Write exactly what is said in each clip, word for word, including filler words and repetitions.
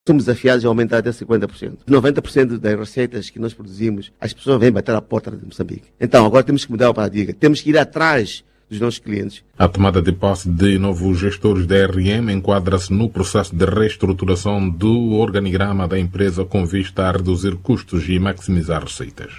Somos desafiados a aumentar até cinquenta por cento. noventa por cento das receitas que nós produzimos, as pessoas vêm bater à porta de Moçambique. Então, agora temos que mudar o paradigma. Temos que ir atrás dos nossos clientes. A tomada de posse de novos gestores da R M enquadra-se no processo de reestruturação do organigrama da empresa com vista a reduzir custos e maximizar receitas.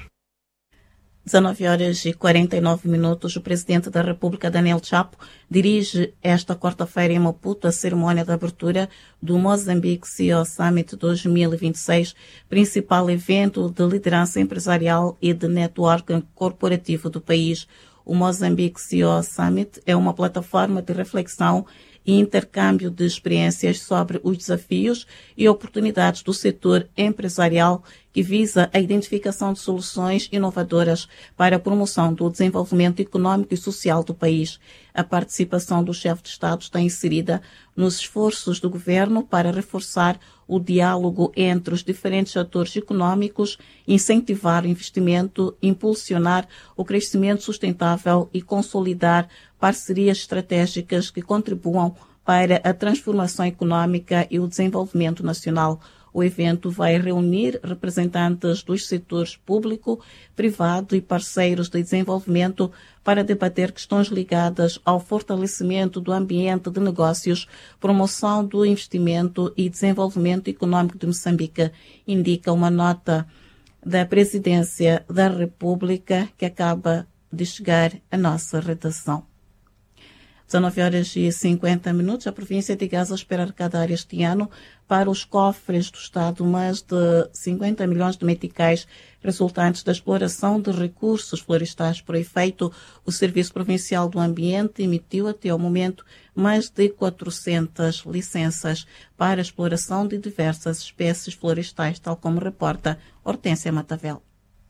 dezenove horas e quarenta e nove minutos, o Presidente da República, Daniel Chapo, dirige esta quarta-feira em Maputo a cerimónia de abertura do Mozambique C E O Summit dois mil e vinte e seis, principal evento de liderança empresarial e de networking corporativo do país. O Mozambique C E O Summit é uma plataforma de reflexão e intercâmbio de experiências sobre os desafios e oportunidades do setor empresarial que visa a identificação de soluções inovadoras para a promoção do desenvolvimento econômico e social do país. A participação do chefe de Estado está inserida nos esforços do governo para reforçar o diálogo entre os diferentes atores econômicos, incentivar o investimento, impulsionar o crescimento sustentável e consolidar parcerias estratégicas que contribuam para a transformação econômica e o desenvolvimento nacional. O evento vai reunir representantes dos setores público, privado e parceiros de desenvolvimento para debater questões ligadas ao fortalecimento do ambiente de negócios, promoção do investimento e desenvolvimento econômico de Moçambique, indica uma nota da Presidência da República que acaba de chegar à nossa redação. dezenove horas e cinquenta minutos, a província de Gaza espera arrecadar este ano para os cofres do Estado mais de cinquenta milhões de meticais resultantes da exploração de recursos florestais. Por efeito, o Serviço Provincial do Ambiente emitiu até ao momento mais de quatrocentas licenças para a exploração de diversas espécies florestais, tal como reporta Hortência Matavel.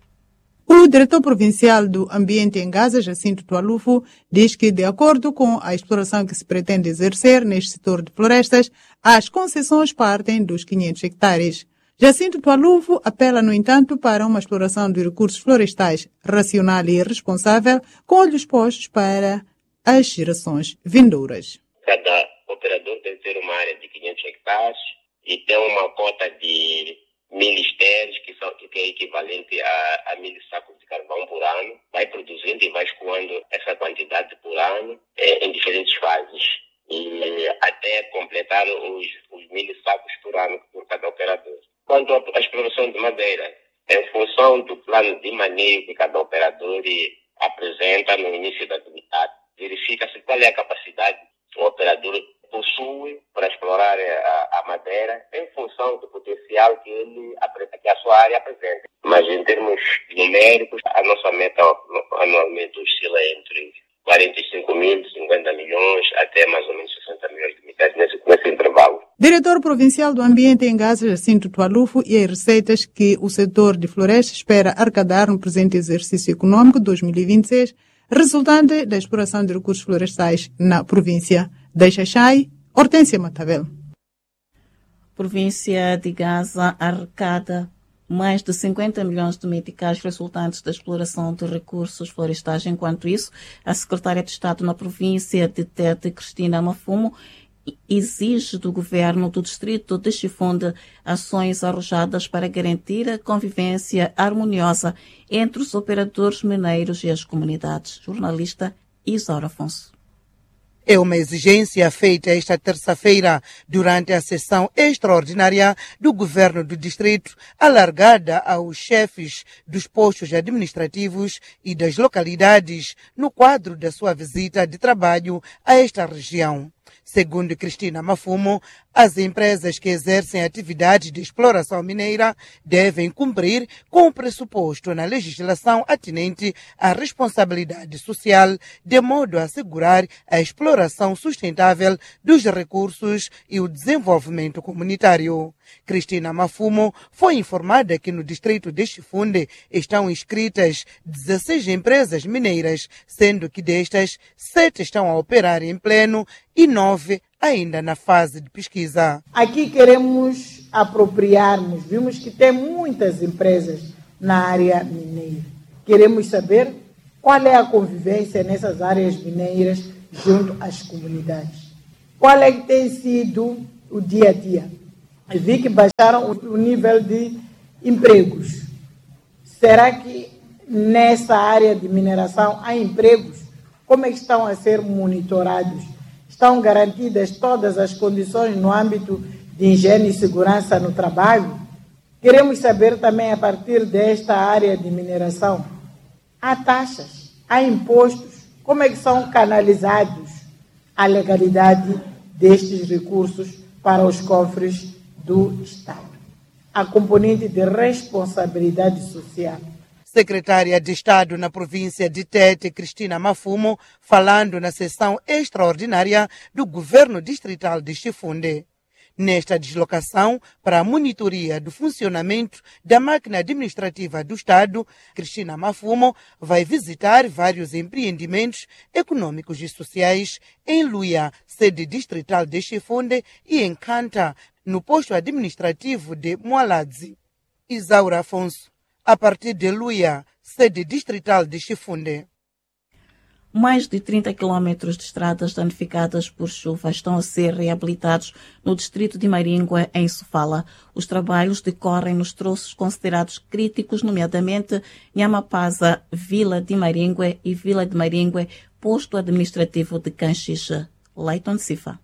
O diretor provincial do Ambiente em Gaza, Jacinto Tualufo, diz que, de acordo com a exploração que se pretende exercer neste setor de florestas, as concessões partem dos quinhentos hectares. Jacinto Tualufo apela, no entanto, para uma exploração de recursos florestais racional e responsável, com olhos postos para as gerações vindouras. Cada operador deve ter uma área de quinhentos hectares e tem uma cota de mil estéreos, que, são, que é equivalente a, a mil sacos de carvão por ano, vai produzindo e vai escoando essa quantidade por ano é, em diferentes fases, e até completar os, os mil sacos por ano por cada operador. Quanto à exploração de madeira, em função do plano de manejo que cada operador apresenta no início da atividade, verifica-se qual é a capacidade que o operador possui para explorar a, a madeira em função do potencial que, ele, que a sua área apresenta. Mas em termos numéricos, a nossa meta anualmente oscila entre quarenta e cinco mil, cinquenta milhões, até mais ou menos sessenta milhões de meticais nesse, nesse intervalo. Diretor Provincial do Ambiente em Gaza, Jacinto Tualufo, e as receitas que o setor de florestas espera arrecadar no presente exercício econômico dois mil e vinte e seis, resultante da exploração de recursos florestais na província da Xaxai, Hortência Matavel. Província de Gaza arrecada mais de cinquenta milhões de meticais resultantes da exploração de recursos florestais. Enquanto isso, a secretária de Estado na província de Tete, Cristina Mafumo, exige do governo do distrito de Chifunde ações arrojadas para garantir a convivência harmoniosa entre os operadores mineiros e as comunidades. Jornalista Isaura Afonso. É uma exigência feita esta terça-feira durante a sessão extraordinária do governo do distrito, alargada aos chefes dos postos administrativos e das localidades no quadro da sua visita de trabalho a esta região. Segundo Cristina Mafumo, as empresas que exercem atividades de exploração mineira devem cumprir com o pressuposto na legislação atinente à responsabilidade social, de modo a assegurar a exploração sustentável dos recursos e o desenvolvimento comunitário. Cristina Mafumo foi informada que no distrito de Chifunde estão inscritas dezesseis empresas mineiras, sendo que destas, sete estão a operar em pleno e nove ainda na fase de pesquisa. Aqui queremos apropriarmos, vimos que tem muitas empresas na área mineira. Queremos saber qual é a convivência nessas áreas mineiras junto às comunidades. Qual é que tem sido o dia a dia? vi que baixaram o nível de empregos. Será que nessa área de mineração há empregos? Como é que estão a ser monitorados? Estão garantidas todas as condições no âmbito de higiene e segurança no trabalho? Queremos saber também, a partir desta área de mineração, há taxas, há impostos, como é que são canalizados a legalidade destes recursos para os cofres do Estado? A componente de responsabilidade social. Secretária de Estado na província de Tete, Cristina Mafumo, falando na sessão extraordinária do governo distrital de Chifunde. Nesta deslocação para a monitoria do funcionamento da máquina administrativa do Estado, Cristina Mafumo vai visitar vários empreendimentos econômicos e sociais em Luia, sede distrital de Chifunde, e em Canta, no posto administrativo de Moaladzi. Isaura Afonso, a partir de Luia, sede distrital de Chifunde. Mais de trinta quilómetros de estradas danificadas por chuva estão a ser reabilitados no distrito de Maringue, em Sofala. Os trabalhos decorrem nos troços considerados críticos, nomeadamente Nhamapaza, Vila de Maringue e Vila de Maringue, posto administrativo de Canchicha. Leiton Sifa.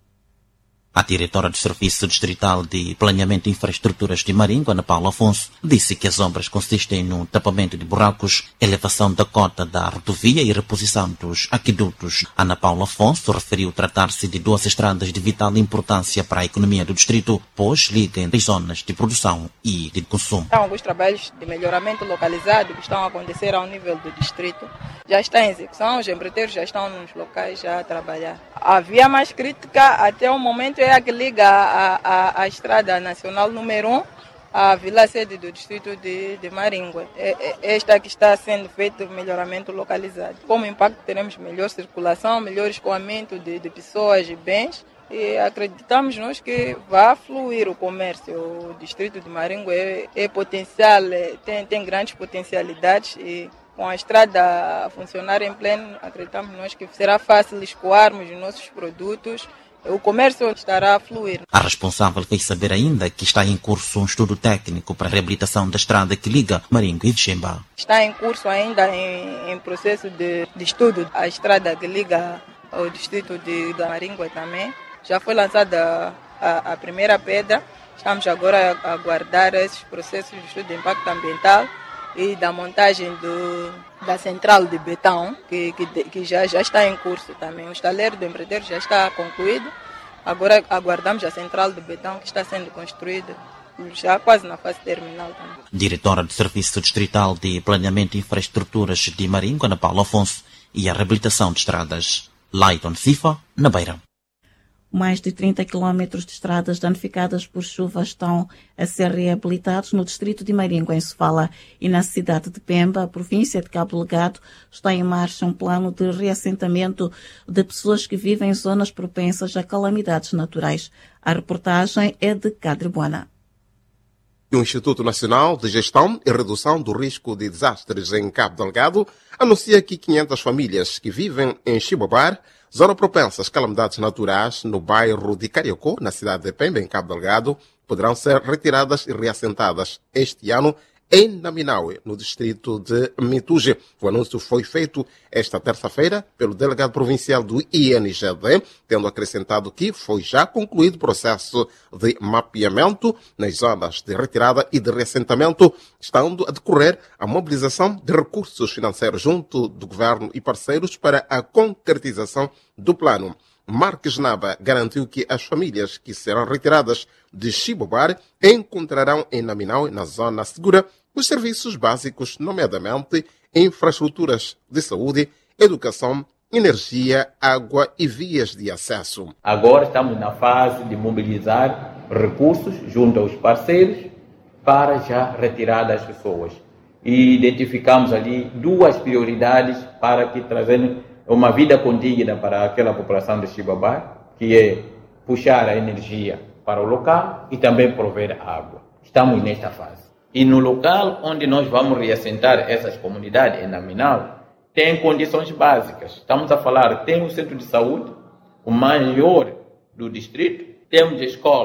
A diretora do Serviço Distrital de Planeamento e Infraestruturas de Maringue, Ana Paula Afonso, disse que as obras consistem no tapamento de buracos, elevação da cota da rodovia e reposição dos aquedutos. Ana Paula Afonso referiu tratar-se de duas estradas de vital importância para a economia do distrito, pois ligam as zonas de produção e de consumo. Há alguns trabalhos de melhoramento localizado que estão a acontecer ao nível do distrito. Já está em execução, os empreiteiros já estão nos locais já a trabalhar. A via mais crítica até o momento é a que liga a, a, a estrada nacional número um à vila sede do distrito de, de Maringue. É, é esta que está sendo feito o melhoramento localizado. Como impacto, teremos melhor circulação, melhor escoamento de, de pessoas e bens. E acreditamos nós que vai fluir o comércio. O distrito de Maringue é, é potencial, é, tem, tem grandes potencialidades e com a estrada a funcionar em pleno, acreditamos nós que será fácil escoarmos os nossos produtos. O comércio estará a fluir. A responsável fez saber ainda que está em curso um estudo técnico para a reabilitação da estrada que liga Maringue e Vixemba. Está em curso ainda em, em processo de, de estudo a estrada que liga ao distrito de, de Maringue também. Já foi lançada a, a primeira pedra. Estamos agora a aguardar esses processos de estudo de impacto ambiental e da montagem do, da central de betão, que, que, que já, já está em curso também. O estaleiro do empreiteiro já está concluído. Agora aguardamos a central de betão que está sendo construída, já quase na fase terminal também. Diretora do Serviço Distrital de Planeamento e Infraestruturas de Maringue, Ana Paula Afonso, e a reabilitação de estradas. Leiton Sifa, na Beira. Mais de trinta quilómetros de estradas danificadas por chuva estão a ser reabilitados no distrito de Maringue, em Sofala, e na cidade de Pemba, a província de Cabo Delgado, está em marcha um plano de reassentamento de pessoas que vivem em zonas propensas a calamidades naturais. A reportagem é de Cadrebuana. O Instituto Nacional de Gestão e Redução do Risco de Desastres em Cabo Delgado anuncia que quinhentas famílias que vivem em Chibobar, zona propensa às calamidades naturais no bairro de Cariocó, na cidade de Pemba, em Cabo Delgado, poderão ser retiradas e reassentadas este ano em Naminaue, no distrito de Mituge. O anúncio foi feito esta terça-feira pelo delegado provincial do I N G D, tendo acrescentado que foi já concluído o processo de mapeamento nas zonas de retirada e de reassentamento, estando a decorrer a mobilização de recursos financeiros junto do governo e parceiros para a concretização do plano. Marques Naba garantiu que as famílias que serão retiradas de Chibobar encontrarão em Naminaue, na zona segura, os serviços básicos, nomeadamente infraestruturas de saúde, educação, energia, água e vias de acesso. Agora estamos na fase de mobilizar recursos junto aos parceiros para já retirar das pessoas. E identificamos ali duas prioridades para que trazendo uma vida condigna para aquela população de Chibobar, que é puxar a energia para o local e também prover água. Estamos nesta fase. E no local onde nós vamos reassentar essas comunidades, em Naminaue, tem condições básicas. Estamos a falar, tem um centro de saúde, o maior do distrito, temos a escola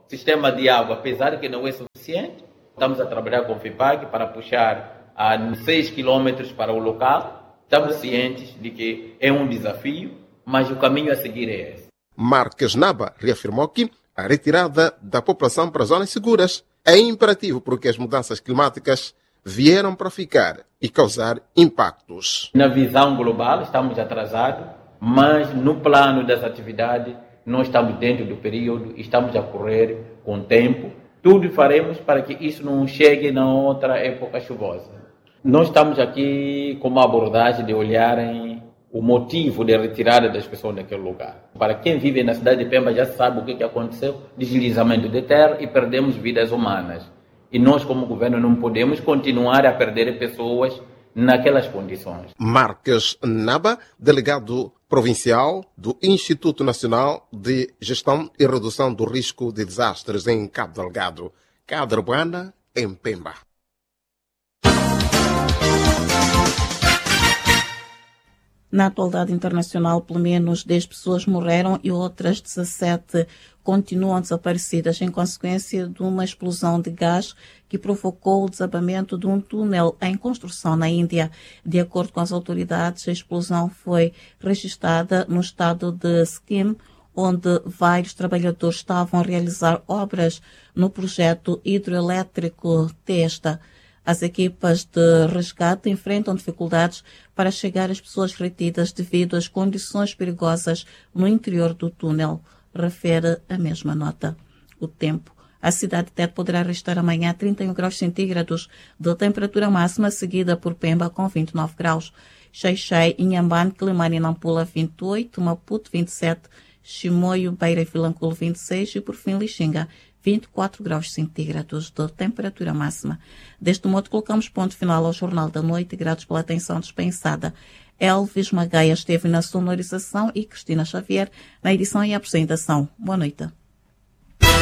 sistema de água, apesar de que não é suficiente, estamos a trabalhar com o FIPAG para puxar a seis quilômetros para o local. Estamos cientes de que é um desafio, mas o caminho a seguir é esse. Marques Naba reafirmou que a retirada da população para zonas seguras é imperativo porque as mudanças climáticas vieram para ficar e causar impactos. Na visão global, estamos atrasados, mas no plano das atividades, nós estamos dentro do período, estamos a correr com tempo. Tudo faremos para que isso não chegue na outra época chuvosa. Nós estamos aqui com uma abordagem de olharem o motivo de retirada das pessoas daquele lugar. Para quem vive na cidade de Pemba já sabe o que aconteceu, deslizamento de terra e perdemos vidas humanas. E nós, como governo, não podemos continuar a perder pessoas naquelas condições. Marques Naba, delegado provincial do Instituto Nacional de Gestão e Redução do Risco de Desastres em Cabo Delgado. Cadre Buana, em Pemba. Na atualidade internacional, pelo menos dez pessoas morreram e outras dezassete continuam desaparecidas em consequência de uma explosão de gás que provocou o desabamento de um túnel em construção na Índia. De acordo com as autoridades, a explosão foi registrada no estado de Sikkim, onde vários trabalhadores estavam a realizar obras no projeto hidroelétrico Testa. As equipas de resgate enfrentam dificuldades para chegar às pessoas retidas devido às condições perigosas no interior do túnel, refere a mesma nota. O tempo. A cidade de Tete poderá registrar amanhã trinta e um graus centígrados de temperatura máxima, seguida por Pemba com vinte e nove graus. Xai-Xai, Inhambane, Quelimane e Nampula vinte e oito, Maputo vinte e sete, Chimoio, Beira e Vilanculo vinte e seis e por fim Lixinga vinte e quatro graus centígrados de temperatura máxima. Deste modo, colocamos ponto final ao Jornal da Noite, gratos pela atenção dispensada. Elvis Magaia esteve na sonorização e Cristina Xavier na edição e apresentação. Boa noite.